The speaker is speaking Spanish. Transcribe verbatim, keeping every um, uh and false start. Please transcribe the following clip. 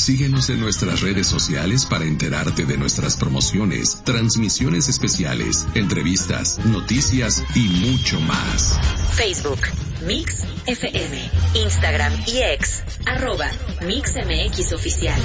Síguenos en nuestras redes sociales para enterarte de nuestras promociones, transmisiones especiales, entrevistas, noticias y mucho más. Facebook, Mix F M, Instagram y X, arroba Mix M X Oficial.